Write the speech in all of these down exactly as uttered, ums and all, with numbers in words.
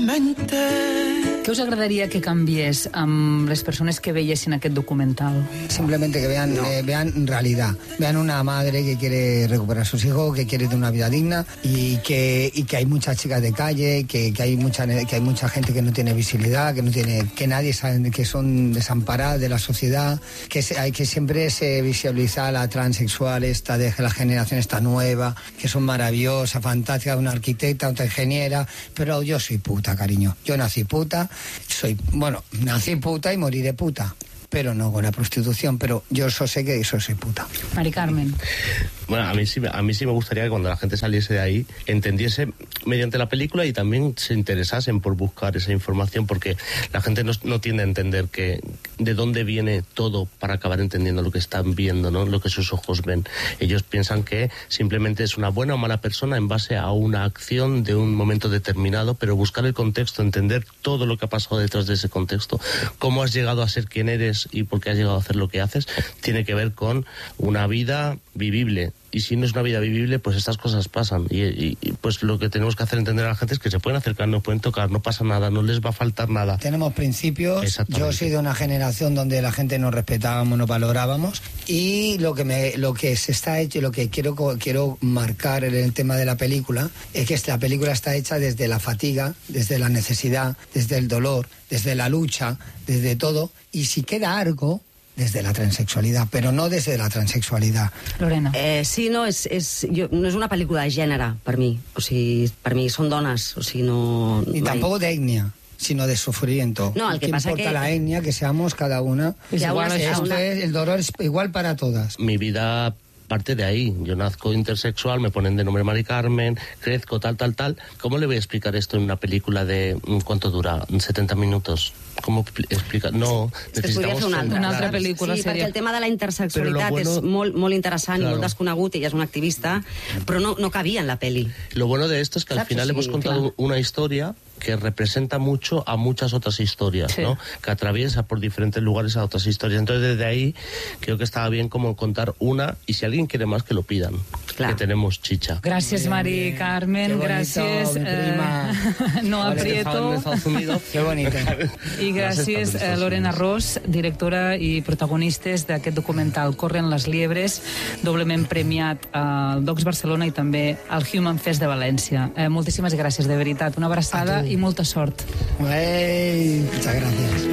Què us agradaria que canviés amb les persones que veiessin aquest documental? Simplemente que vean, no. eh, vean realidad, vean una madre que quiere recuperar a sus hijos, que quiere tener una vida digna y que, y que hay muchas chicas de calle, que, que, hay mucha, que hay mucha gente que no tiene visibilidad, que no tiene, que nadie sabe, que son desamparadas de la sociedad, que se, hay que siempre se visibiliza a la transexual esta de la generación esta nueva, que son maravillosas, fantásticas, una arquitecta, otra ingeniera, pero yo soy puta, cariño, yo nací puta. Soy, bueno, nací puta y moriré puta, pero no con la prostitución, pero yo eso sé que eso soy puta. Mari Carmen. Bueno, a mí, sí, a mí sí me gustaría que cuando la gente saliese de ahí entendiese mediante la película y también se interesasen por buscar esa información, porque la gente no, no tiende a entender que de dónde viene todo para acabar entendiendo lo que están viendo, ¿no? Lo que sus ojos ven. Ellos piensan que simplemente es una buena o mala persona en base a una acción de un momento determinado, pero buscar el contexto, entender todo lo que ha pasado detrás de ese contexto, cómo has llegado a ser quien eres y por qué has llegado a hacer lo que haces, tiene que ver con una vida vivible. Y si no es una vida vivible, pues estas cosas pasan. Y, y, y pues lo que tenemos que hacer entender a la gente es que se pueden acercar, no pueden tocar, no pasa nada, no les va a faltar nada. Tenemos principios. Yo soy de una generación donde la gente nos respetábamos, nos valorábamos. Y lo que me, lo que se está hecho, lo que quiero, quiero marcar en el tema de la película, es que esta película está hecha desde la fatiga, desde la necesidad, desde el dolor, desde la lucha, desde todo. Y si queda algo, desde la transexualidad, però no des de la transexualidad. Lorena. Eh, sí, no, és, és, jo, no és una pel·lícula de gènere, per mi. O sigui, per mi són dones, o sigui, no... Ni tampoco de etnia, sino de sufrimiento. No, el que ¿Qué pasa importa que... la etnia, que seamos cada una? Es igual, es, una... es, el dolor es igual para todas. Mi vida parte de ahí. Yo nazco intersexual, me ponen de nombre Mari Carmen, crezco, tal, tal, tal. ¿Cómo le voy a explicar esto en una película de... ¿Cuánto dura? ¿setenta minutos? ¿Cómo explicar? No, necesitamos... Una altra, una altra pel·lícula sí, seria. perquè el tema de la intersexualitat bueno, és molt, molt interessant claro. I molt desconegut, ella és una activista, però no, no cabia en la peli. Lo bueno de esto es que al final sí, hemos contado claro. una historia que representa mucho a muchas otras historias, sí. ¿no? Que atraviesa por diferentes lugares a otras historias. Entonces, desde ahí, creo que estaba bien como contar una, y si alguien quiere más, que lo pidan. Claro. Que tenemos chicha. Gràcies, Mari Carmen. Bonito, gràcies, eh, no aprieto. Qué bonito. I gràcies, eh, Lorena Ros, directora i protagonistes d'aquest documental Corren les liebres, doblement premiat al Docs Barcelona i també al Human Fest de València. Eh, moltíssimes gràcies, de veritat. Una abraçada i molta sort. Ei, muchas gracias.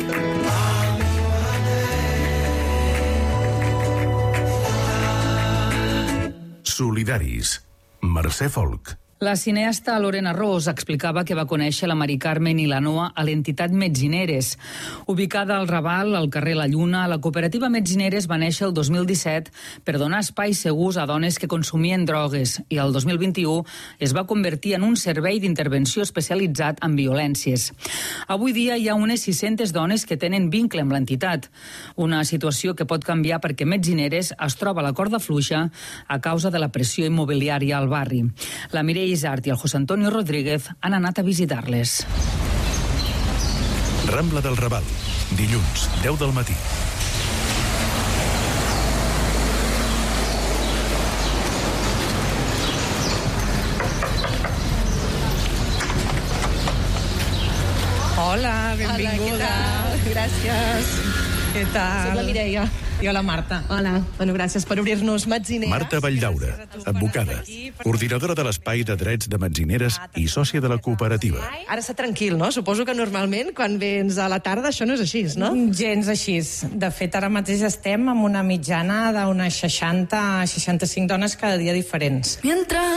Solidaris. Mercè Folk. La cineasta Lorena Ros explicava que va conèixer la Mari Carmen i la Noa a l'entitat Metzineres. Ubicada al Raval, al carrer La Lluna, la cooperativa Metzineres va néixer el dos mil disset per donar espais segurs a dones que consumien drogues i el dos mil vint-i-u es va convertir en un servei d'intervenció especialitzat en violències. Avui dia hi ha unes sis-centes dones que tenen vincle amb l'entitat, una situació que pot canviar perquè Metzineres es troba a la corda fluixa a causa de la pressió immobiliària al barri. La Mireia Isart i el José Antonio Rodríguez han anat a visitar-les. Rambla del Raval, dilluns, deu del matí. Hola, benvinguda. Hola, què tal? Gràcies. Què tal? Soc la Mireia. I hola, Marta. Hola. Bueno, gràcies per obrir-nos Metzineres. Marta Valldaura, advocada, coordinadora de l'Espai de Drets de Metzineres i sòcia de la cooperativa. Ara està tranquil, no? Suposo que normalment quan vens a la tarda això no és així, no? Gens així. De fet, ara mateix estem amb una mitjana d'unes seixanta a seixanta-cinc dones cada dia diferents. Mientras